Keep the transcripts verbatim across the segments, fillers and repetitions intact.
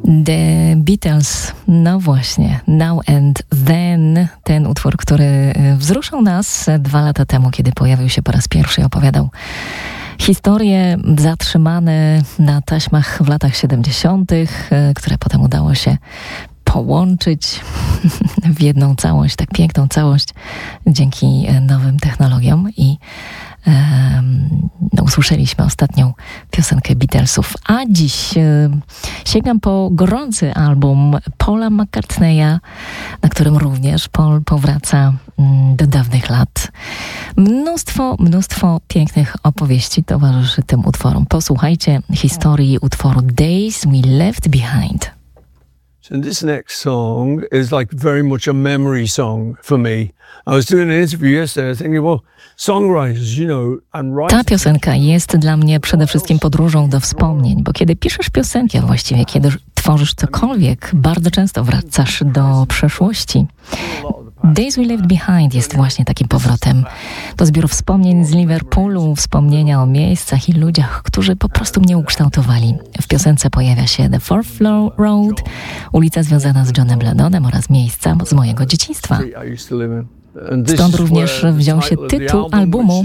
The Beatles, no właśnie, Now and Then, ten utwór, który wzruszał nas dwa lata temu, kiedy pojawił się po raz pierwszy i opowiadał historie zatrzymane na taśmach w latach siedemdziesiątych, które potem udało się połączyć w jedną całość, tak piękną całość dzięki nowym technologiom i um, no, usłyszeliśmy ostatnią piosenkę Beatlesów. A dziś e, sięgam po gorący album Paula McCartneya, na którym również Paul powraca mm, do dawnych lat. Mnóstwo, mnóstwo pięknych opowieści towarzyszy tym utworom. Posłuchajcie historii utworu Days We Left Behind. And this next song is like very much a memory song for me. I was doing an interview yesterday, I was thinking, well, songwriters, you know, and writers... Ta piosenka jest dla mnie przede wszystkim podróżą do wspomnień, bo kiedy piszesz piosenki, a właściwie kiedy tworzysz cokolwiek, bardzo często wracasz do przeszłości. Days We Left Behind jest właśnie takim powrotem. To zbiór wspomnień z Liverpoolu, wspomnienia o miejscach i ludziach, którzy po prostu mnie ukształtowali. W piosence pojawia się The Fourth Floor Road, ulica związana z Johnem Lennonem oraz miejsca z mojego dzieciństwa. Stąd również wziął się tytuł albumu.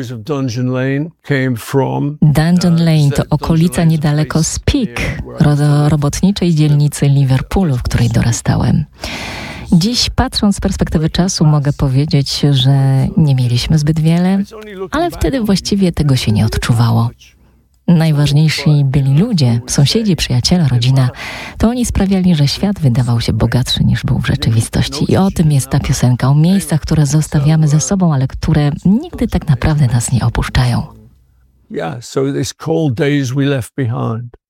Dungeon Lane to okolica niedaleko Speke, ro- robotniczej dzielnicy Liverpoolu, w której dorastałem. Dziś, patrząc z perspektywy czasu, mogę powiedzieć, że nie mieliśmy zbyt wiele, ale wtedy właściwie tego się nie odczuwało. Najważniejsi byli ludzie, sąsiedzi, przyjaciele, rodzina. To oni sprawiali, że świat wydawał się bogatszy niż był w rzeczywistości. I o tym jest ta piosenka, o miejscach, które zostawiamy ze sobą, ale które nigdy tak naprawdę nas nie opuszczają. Yeah, so it's called Days We Left Behind.